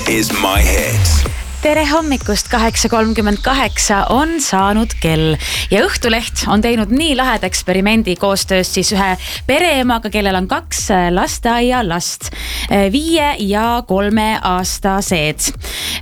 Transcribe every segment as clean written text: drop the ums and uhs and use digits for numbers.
is my hit. Tere hommikust, 8.38 on saanud kell ja Õhtuleht on teinud nii laheda eksperimendi koostöös siis ühe pereemaga, kellel on 2 lasteaialast, 5 ja 3 aastased.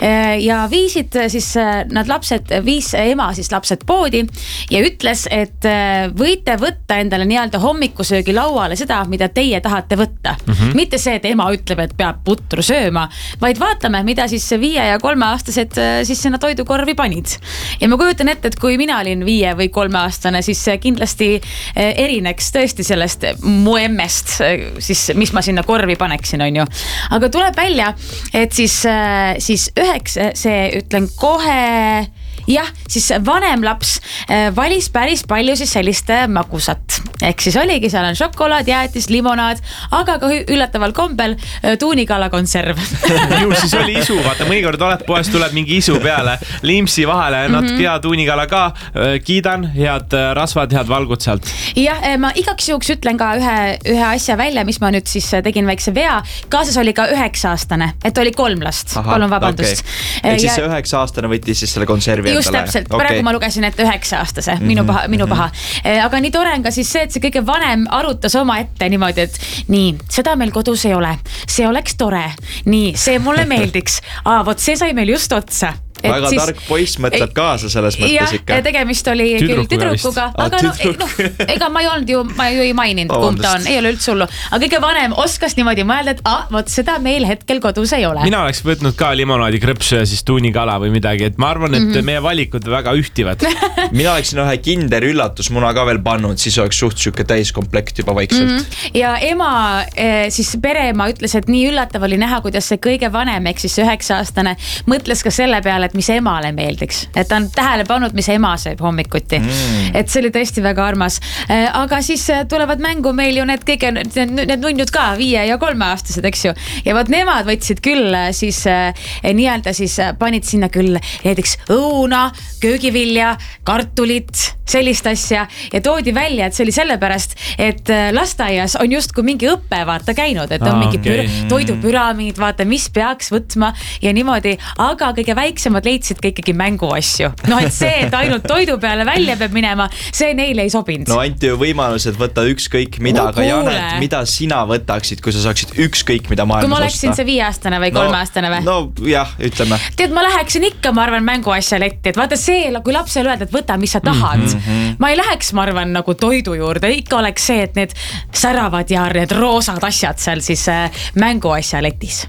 Ja viisid siis nad lapsed, viis ema siis lapsed poodi ja ütles, et võite võtta endale nii-öelda hommikusöögi lauale seda, mida teie tahate võtta. Mitte see, et ema ütleb, et peab putru sööma, vaid vaatame, mida siis 5 ja 3 aastased siis sinna toidukorvi panid. Ja ma kujutan ette, et kui mina olin 5 või 3 aastane, siis kindlasti erineks tõesti sellest mu emmest, siis mis ma sinna korvi paneksin, on ju. Aga tuleb välja, et siis üheks see ütlen kohe... Jah, siis vanem laps valis päris palju siis sellist magusat. Ehk siis oligi, seal on šokolaad, jäätis, limonaad, aga ka üllataval kombel tuunikala konserv. Ju siis oli isu, vaata, mõnikord oled poest, tuleb mingi isu peale, limpsi vahele, natuke hea tuunikala ka, kiidan, head rasvad, head valgud sealt. Jah, ma igaks juhuks ütlen ka ühe asja välja, mis ma nüüd siis tegin väikse vea. Kaasas oli ka 9-aastane, et oli 3 last. Palun vabandust. Okay. Ehk siis see 9-aastane võttis siis selle konservi just täpselt, praegu ma lugesin ette 9-aastase, minu paha. Aga nii tore on ka siis see, et see kõige vanem arutas oma ette niimoodi, et nii, seda meil kodus ei ole, see oleks tore, nii, see mulle meeldiks, vot see sai meil just otsa. Väga siis, tark poiss mõtleb kaasa selles mõttes ikka. Ja tegemist oli küll tüdrukuga, aga ega ma ju ei maininud, kumb ta on, ei ole üldse hullu. Aga kõige vanem oskas niimoodi mõelda, et vot seda meil hetkel kodus ei ole. Mina oleks võtnud ka limonaadi krõpsu ja siis tuunikala või midagi, et ma arvan, et meie valikud väga ühtivad. Mina oleksin ühe kinder üllatusmuna ka veel pannud, siis oleks suht süke täiskomplekt juba vaikselt. Ja ema, siis pereema ütles, et nii üllatav oli näha, kuidas see kõige vanem, ehk siis 9-aastane mõtles ka selle peale, et mis emale meeldiks, et ta on tähele pannud, mis ema sööb hommikuti. Et see oli tõesti väga armas. Aga siis tulevad mängu meil ju need nunnud ka, 5 ja 3 aastased, eks ju. Ja võt nemad võtsid küll siis nii-öelda siis panid sinna küll näiteks õuna, köögivilja, kartulit, sellist asja ja toodi välja, et see oli sellepärast, et lasteaias on justkui mingi õppe vaata käinud, et on mingi toidupüramiid, vaata, mis peaks võtma ja niimoodi, aga kõige väiksemad leidsid ka ikkagi mänguasju. Et see, et ainult toidu peale välja peab minema, see neile ei sobinud. No anti ju võimalus, et võtta ükskõik mida, aga Janet, mida sina võtaksid, kui sa saaksid ükskõik mida maailmas osta? Kui ma oleksin see 5-aastane või 3-aastane või? No jah, ütleme. Tead, ma läheksin ikka, ma arvan, mänguasja letti, et vaata see, kui lapsele öelda, et võta, mis sa tahad. Ma ei läheks, ma arvan, nagu toidu juurde, ikka oleks see, et need säravad ja need roosad asjad seal siis mänguasja letis.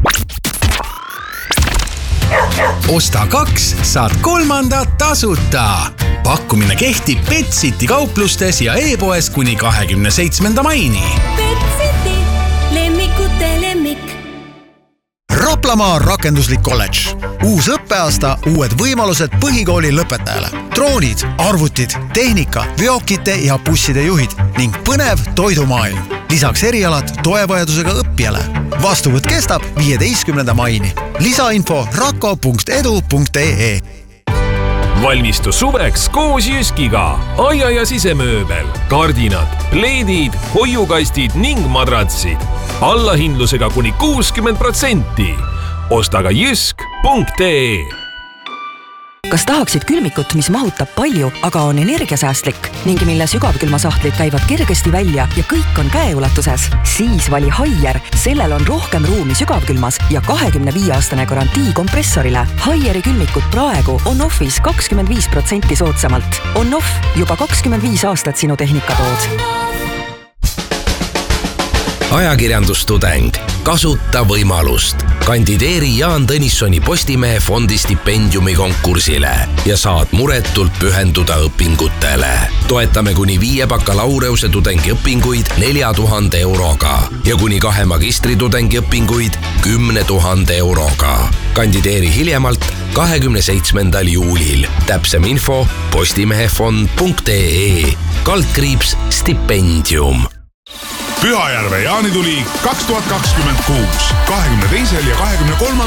Osta 2, saad 3 tasuta. Pakkumine kehtib Petsiti kauplustes ja e-poes kuni 27. maini. Petsiti, lemmikute lemmik. Raplamaa rakenduslik kolledž. Uus õppeaasta, uued võimalused põhikooli lõpetajale. Droonid, arvutid, tehnika, veokite ja busside juhid ning põnev toidumaailm. Lisaks erialad toevajadusega õppijale. Vastuvõtt kestab 15. maini. Lisainfo rako.edu.ee. Valmistu suveks koos Jyskiga. Aia ja sisemööbel, kardinad, pleedid, hoiukastid ning madratsid. Allahindlusega kuni 60%. Osta ka jysk.ee. Kas tahaksid külmikut, mis mahutab palju, aga on energiasäästlik ning mille sügavkülmasahtlid käivad kergesti välja ja kõik on käeulatuses? Siis vali Haier. Sellel on rohkem ruumi sügavkülmas ja 25-aastane garantii kompressorile. Haieri külmikut praegu on offis 25% soodsamalt. On off juba 25 aastat sinu tehnikatood. Ajakirjandustudeng. Kasuta võimalust. Kandideeri Jaan Tõnissoni Postimehe fondi stipendiumi konkursile ja saad muretult pühenduda õpingutele. Toetame kuni 5 bakalaureuse tudengiõpinguid 4000 euroga ja kuni 2 magistritudengi õpinguid 10 000 euroga. Kandideeri hiljemalt 27. juulil. Täpsem info postimehefond.ee /stipendium. Pühajärve jaanituli 2026, 22. ja 23.